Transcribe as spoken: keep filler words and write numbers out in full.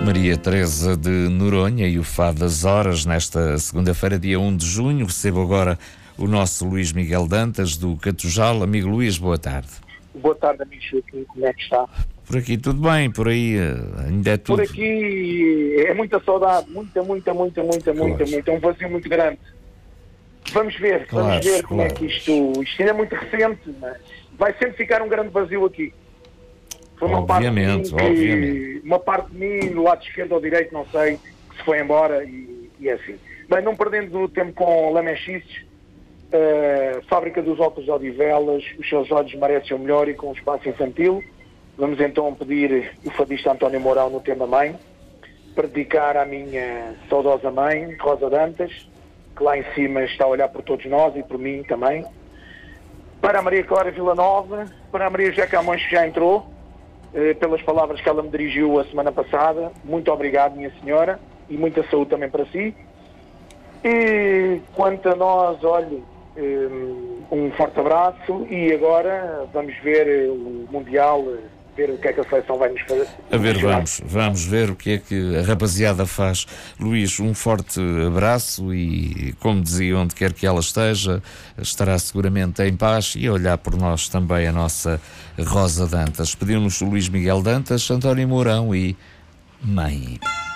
Maria Teresa de Noronha e o Fado das Horas, nesta segunda-feira, dia um de junho. Recebo agora o nosso Luís Miguel Dantas, do Catujal. Amigo Luís, boa tarde. Boa tarde, amigo Joaquim, como é que está? Por aqui tudo bem, por aí ainda é tudo... Por aqui é muita saudade, muita, muita, muita, muita, Claro. muita, muita, é um vazio muito grande. Vamos ver, Claro, vamos ver como claro. é que isto, isto ainda é muito recente, mas vai sempre ficar um grande vazio aqui. Foi uma Obviamente, parte de mim que, obviamente. uma parte de mim, do lado esquerdo ou direito, não sei, que se foi embora e, e é assim. Bem, não perdendo o tempo com Lamechices, uh, Fábrica dos Óculos de Odivelas, os seus olhos merecem o melhor e com o espaço infantil. Vamos então pedir o fadista António Mourão no tema Mãe, para dedicar à minha saudosa mãe, Rosa Dantas, que lá em cima está a olhar por todos nós e por mim também. Para a Maria Clara Villanova, para a Maria José Camões, que já entrou, eh, pelas palavras que ela me dirigiu a semana passada. Muito obrigado, minha senhora, e muita saúde também para si. E quanto a nós, olhe, eh, um forte abraço e agora vamos ver o Mundial, ver o que é que a seleção vai nos fazer. A ver, vamos, vamos ver o que é que a rapaziada faz. Luís, um forte abraço e, como dizia, onde quer que ela esteja, estará seguramente em paz e a olhar por nós também a nossa Rosa Dantas. Pedimos o Luís Miguel Dantas, António Mourão e Mãe.